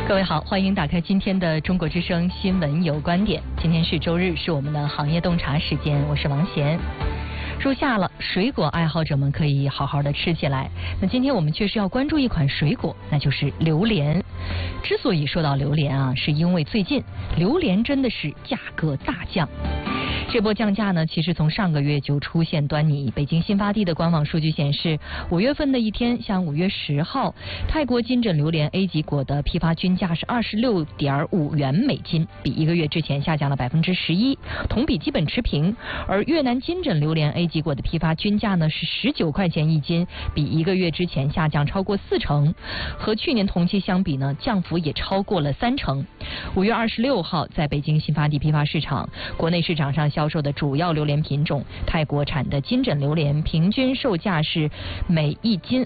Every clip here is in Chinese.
各位好，欢迎打开今天的中国之声新闻有观点。今天是周日，是我们的行业洞察时间，我是王贤。入夏了，水果爱好者们可以好好的吃起来。那今天我们确实要关注一款水果，那就是榴莲。之所以说到榴莲啊，是因为最近榴莲真的是价格大降。这波降价呢，其实从上个月就出现端倪。北京新发地的官网数据显示，5月份的一天，像5月10号，泰国金枕榴莲 A 级果的批发均价是26.5元每斤，比1个月之前下降了11%，同比基本持平。而越南金枕榴莲 A 级果的批发均价呢是19块钱一斤，比1个月之前下降超过40%，和去年同期相比呢，降幅也超过了30%。5月26号，在北京新发地批发市场，国内市场上销售的主要榴莲品种泰国产的金枕榴莲，平均售价是每一斤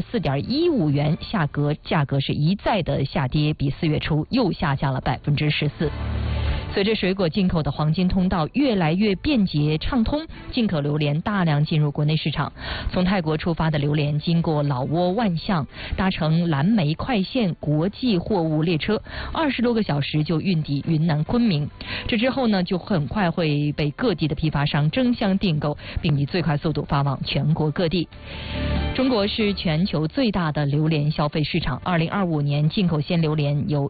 24.15元，价格是一再的下跌，比4月初又下降了14%。随着水果进口的黄金通道越来越便捷畅通，进口榴莲大量进入国内市场。从泰国出发的榴莲经过老挝万象，搭乘蓝莓快线国际货物列车，20多个小时就运抵云南昆明。这之后呢，就很快会被各地的批发商争相订购，并以最快速度发往全国各地。中国是全球最大的榴莲消费市场，2025年进口鲜榴莲有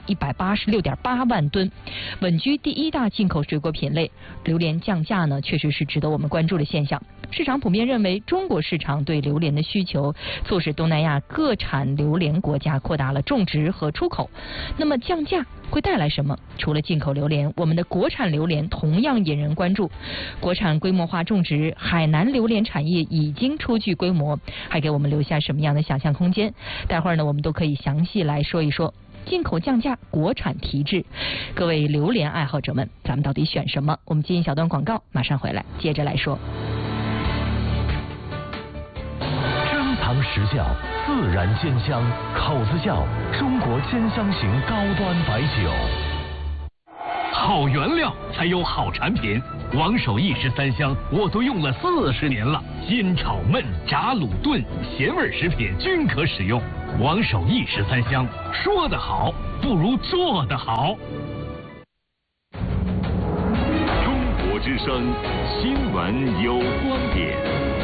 186.8万吨，稳居第一大进口水果品类。榴莲降价呢，确实是值得我们关注的现象。市场普遍认为，中国市场对榴莲的需求，促使东南亚各产榴莲国家扩大了种植和出口。那么降价会带来什么？除了进口榴莲，我们的国产榴莲同样引人关注。国产规模化种植，海南榴莲产业已经初具规模，还给我们留下什么样的想象空间？待会儿呢，我们都可以详细来说一说。进口降价，国产提质，各位榴莲爱好者们，咱们到底选什么？我们进一小段广告，马上回来接着来说。 珍藏实窖，自然鲜香，口子窖，中国鲜香型高端白酒。 好原料才有好产品，王守义13香我都用了40年了，煎炒焖炸卤炖咸味食品均可使用。王守义13香，说得好不如做得好。 中国之声新闻有观点。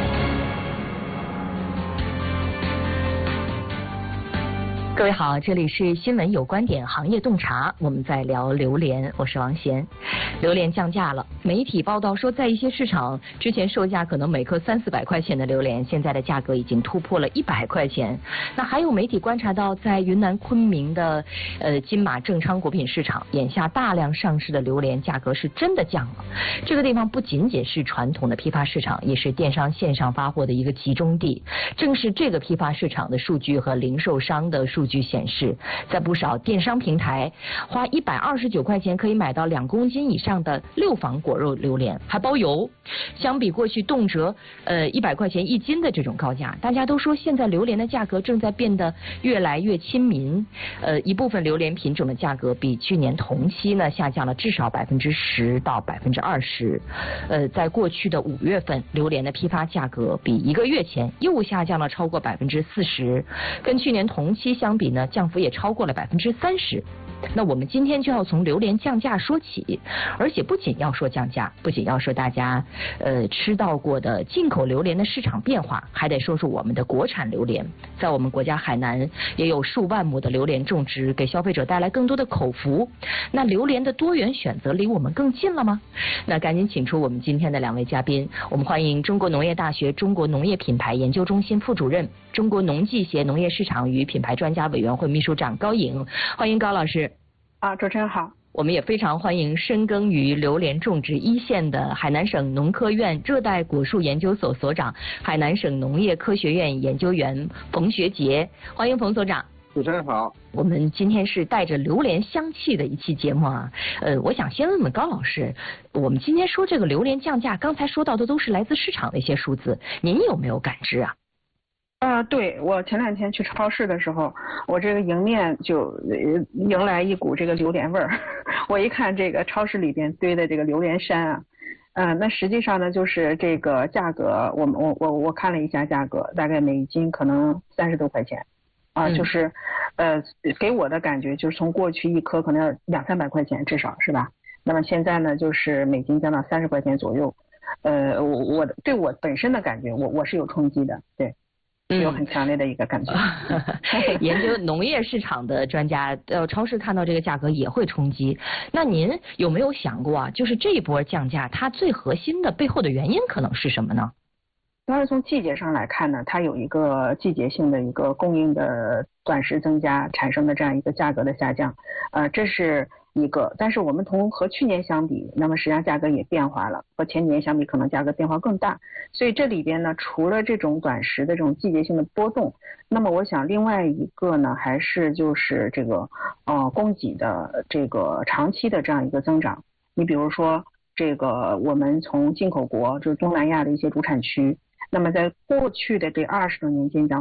各位好，这里是新闻有观点行业洞察，我们在聊榴莲，我是王贤。榴莲降价了，媒体报道说，在一些市场之前售价可能每颗300-400块钱的榴莲，现在的价格已经突破了100块钱。那还有媒体观察到，在云南昆明的金马正昌果品市场，眼下大量上市的榴莲价格是真的降了。这个地方不仅仅是传统的批发市场，也是电商线上发货的一个集中地。正是这个批发市场的数据和零售商的数据显示，在不少电商平台，花129块钱可以买到2公斤以上的6房果肉榴莲，还包邮。相比过去动辄100块钱1斤的这种高价，大家都说现在榴莲的价格正在变得越来越亲民。一部分榴莲品种的价格比去年同期呢下降了至少10%到20%。在过去的5月份，榴莲的批发价格比1个月前又下降了超过40%，跟去年同期相比呢，降幅也超过了30%。那我们今天就要从榴莲降价说起，而且不仅要说降价，不仅要说大家吃到过的进口榴莲的市场变化，还得说说我们的国产榴莲。在我们国家海南也有数万亩的榴莲种植，给消费者带来更多的口福。那榴莲的多元选择离我们更近了吗？那赶紧请出我们今天的2位嘉宾，我们欢迎中国农业大学中国农业品牌研究中心副主任、中国农技协农业市场与品牌专家委员会秘书长高颖，欢迎高老师。 主持人好。 我们也非常欢迎深耕于榴莲种植一线的海南省农科院热带果树研究所所长、海南省农业科学院研究员冯学杰，欢迎冯所长。 主持人好。 我们今天是带着榴莲香气的一期节目啊。我想先问问高老师，我们今天说这个榴莲降价，刚才说到的都是来自市场的一些数字，您有没有感知啊？ 对，我前2天去超市的时候，我这个迎面就迎来一股这个榴莲味儿。我一看这个超市里边堆的这个榴莲山啊，那实际上呢，就是这个价格，我看了一下价格，大概每一斤可能30多块钱。就是给我的感觉就是从过去一颗可能要200-300块钱至少是吧？那么现在呢，就是美金降到30块钱左右。我对我本身的感觉，我是有冲击的，对。有很强烈的一个感觉。 研究农业市场的专家到超市看到这个价格也会冲击。那您有没有想过啊，就是这一波降价，它最核心的背后的原因可能是什么呢？ 当然从季节上来看呢，它有一个季节性的一个供应的短时增加产生的这样一个价格的下降，这是一个。但是我们和去年相比，那么实际上价格也变化了，和前年相比可能价格变化更大。所以这里边呢，除了这种短时的这种季节性的波动，那么我想另外一个呢，还是就是这个供给的这个长期的这样一个增长。你比如说这个我们从进口国，就是东南亚的一些主产区。那么在过去的这20多年间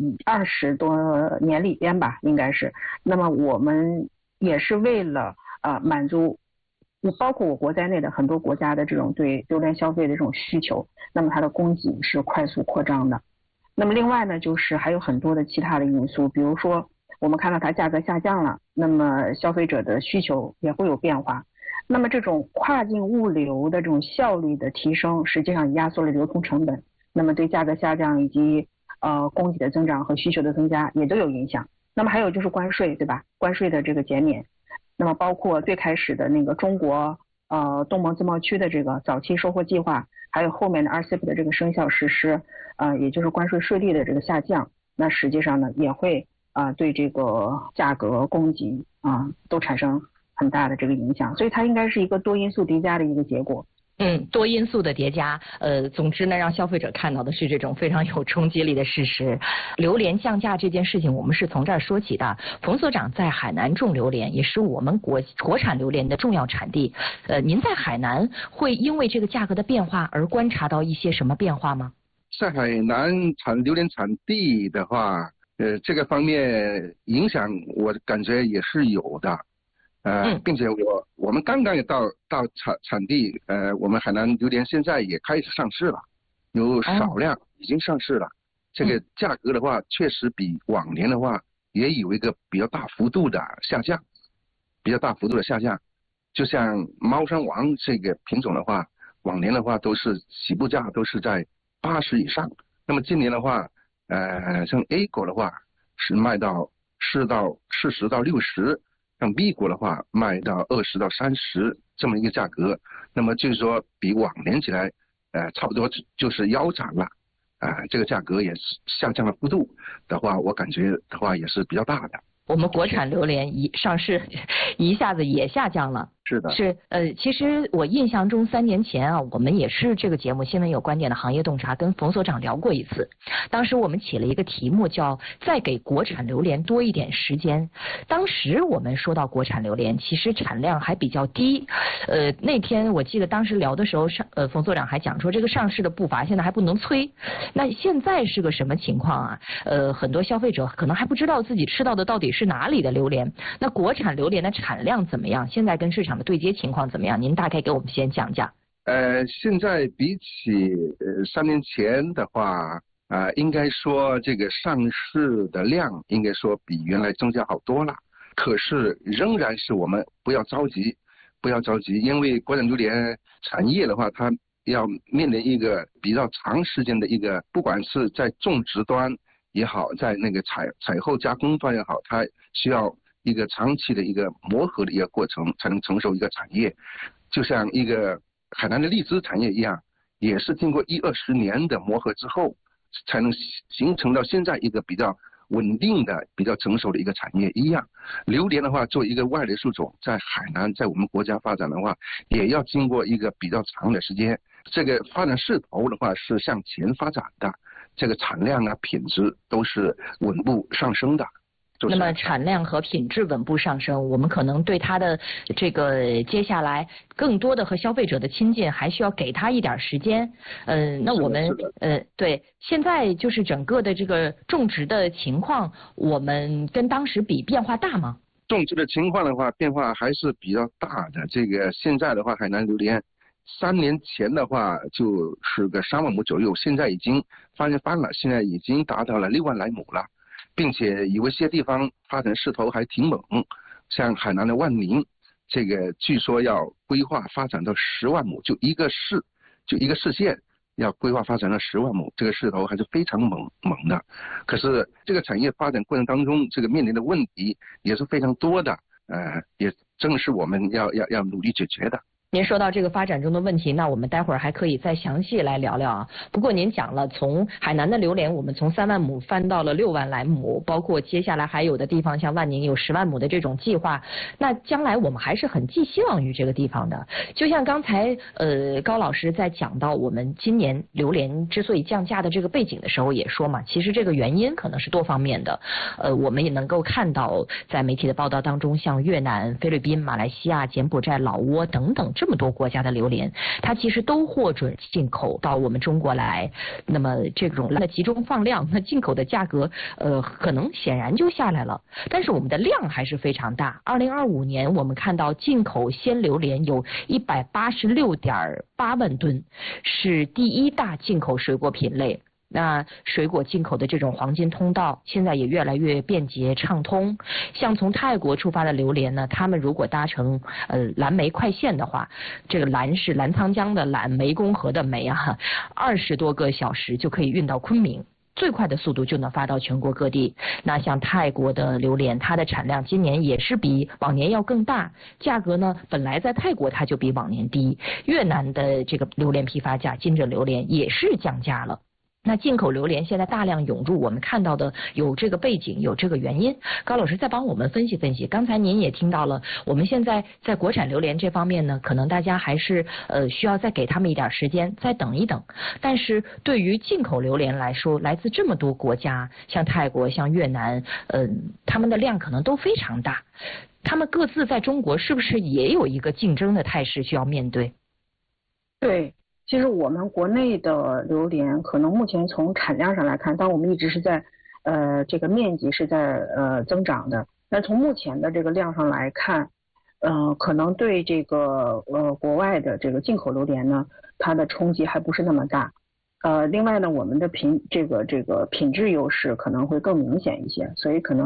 ，20多年里边吧，应该是，那么我们也是为了满足包括我国在内的很多国家的这种对榴莲消费的这种需求，那么它的供给是快速扩张的。那么另外呢，就是还有很多的其他的因素，比如说我们看到它价格下降了，那么消费者的需求也会有变化。那么这种跨境物流的这种效率的提升，实际上压缩了流通成本。那么对价格下降以及供给的增长和需求的增加也都有影响。那么还有就是关税，对吧？关税的这个减免，那么包括最开始的那个中国东盟自贸区的这个早期收获计划，还有后面的 RCEP 的这个生效实施，也就是关税税率的这个下降，那实际上呢也会对这个价格供给都产生很大的这个影响。所以它应该是一个多因素叠加的一个结果。 多因素的叠加，总之呢，让消费者看到的是这种非常有冲击力的事实。榴莲降价这件事情，我们是从这儿说起的。冯所长在海南种榴莲，也是我们国产榴莲的重要产地。您在海南会因为这个价格的变化而观察到一些什么变化吗？ 在海南榴莲产地的话，这个方面影响我感觉也是有的。并且我们刚刚也到产地，我们海南榴莲现在也开始上市了，有少量已经上市了。这个价格的话，确实比往年的话也有一个比较大幅度的下降，就像猫山王这个品种的话，往年的话都是起步价都是在80以上，那么今年的话，像 A 果的话是卖到40到60。像 B 果的话卖到20到30这么一个价格，那么就是说比往年起来，差不多就是腰斩了，这个价格也是下降的幅度的话，我感觉的话也是比较大的。 我们国产榴莲上市一下子也下降了。 是的。 其实我印象中3年前啊，我们也是这个节目新闻有观点的行业洞察跟冯所长聊过一次，当时我们起了一个题目叫再给国产榴莲多一点时间。当时我们说到国产榴莲其实产量还比较低，那天我记得当时聊的时候冯所长还讲说这个上市的步伐现在还不能催。那现在是个什么情况啊？很多消费者可能还不知道自己吃到的到底是哪里的榴莲。那国产榴莲的产量怎么样？现在跟市场的对接情况怎么样？您大概给我们先讲讲。 现在比起3年前的话，应该说这个上市的量应该说比原来增加好多了。可是仍然是我们不要着急，因为国产榴莲产业的话，它要面临一个比较长时间的一个，不管是在种植端也好，在那个采后加工端也好，它需要一个长期的一个磨合的一个过程，才能成熟一个产业。就像一个海南的荔枝产业一样，也是经过10-20年的磨合之后，才能形成到现在一个比较稳定的、比较成熟的一个产业一样。榴莲的话，作为一个外来树种，在海南，在我们国家发展的话，也要经过一个比较长的时间。这个发展势头的话是向前发展的，这个产量品质都是稳步上升的。 那么产量和品质稳步上升，我们可能对它的这个接下来更多的和消费者的亲近，还需要给它一点时间。那我们对现在就是整个的这个种植的情况，我们跟当时比变化大吗？ 种植的情况的话，变化还是比较大的。这个现在的话，海南榴莲3年前的话就是个3万亩左右，现在已经翻了，现在已经达到了6万来亩了。 并且有一些地方发展势头还挺猛，像海南的万宁，这个据说要规划发展到10万亩，就一个市县要规划发展到10万亩，这个势头还是非常猛的。可是这个产业发展过程当中，这个面临的问题也是非常多的，也正是我们要努力解决的。 您说到这个发展中的问题，那我们待会儿还可以再详细来聊聊啊。不过您讲了，从海南的榴莲，我们从3万亩翻到了6万来亩，包括接下来还有的地方像万宁有10万亩的这种计划。那将来我们还是很寄希望于这个地方的。就像刚才高老师在讲到我们今年榴莲之所以降价的这个背景的时候也说嘛，其实这个原因可能是多方面的。我们也能够看到在媒体的报道当中，像越南、菲律宾、马来西亚、柬埔寨、老挝等等。这么多国家的榴莲，它其实都获准进口到我们中国来。那么这种的集中放量，那进口的价格可能显然就下来了。但是我们的量还是非常大。2025年我们看到进口鲜榴莲有186.8万吨，是第1大进口水果品类。那水果进口的这种黄金通道现在也越来越便捷畅通。像从泰国出发的榴莲呢，他们如果搭乘蓝莓快线的话，这个蓝是澜沧江的蓝，湄公河的湄啊，20多个小时就可以运到昆明。最快的速度就能发到全国各地。那像泰国的榴莲，它的产量今年也是比往年要更大，价格呢本来在泰国它就比往年低。越南的这个榴莲批发价金枕榴莲也是降价了。那进口榴莲现在大量涌入，我们看到的有这个背景，有这个原因。高老师再帮我们分析分析。刚才您也听到了，我们现在在国产榴莲这方面呢，可能大家还是需要再给他们一点时间，再等一等。但是对于进口榴莲来说，来自这么多国家，像泰国、像越南，他们的量可能都非常大。他们各自在中国是不是也有一个竞争的态势需要面对？ 对。其实我们国内的榴莲可能目前从产量上来看，但我们一直是在这个面积是在增长的。但从目前的这个量上来看，可能对这个国外的这个进口榴莲呢，它的冲击还不是那么大。另外呢，我们的这个品质优势可能会更明显一些，所以可能